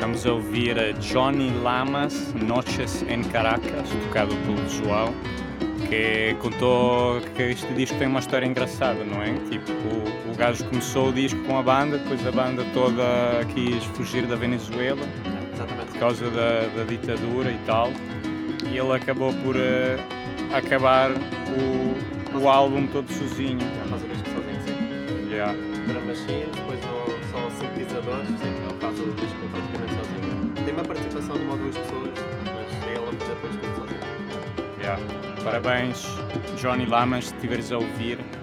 Vamos a ouvir a Johnny Lamas, Noches en Caracas, tocado pelo João, que contou que este disco tem uma história engraçada, não é? Tipo, o gajo começou o disco com a banda, depois a banda toda quis fugir da Venezuela Exatamente. por causa da ditadura e tal, e ele acabou por acabar o álbum todo sozinho. Já faz o disco sozinho, sim. Yeah. Drum Machine, depois só sintetizadores, sim, ele faz o disco praticamente sozinho. Tem uma participação de uma ou duas pessoas, mas é ele a fazer depois tudo sozinho. Yeah. Parabéns, Johnny Lamas, se estiveres a ouvir.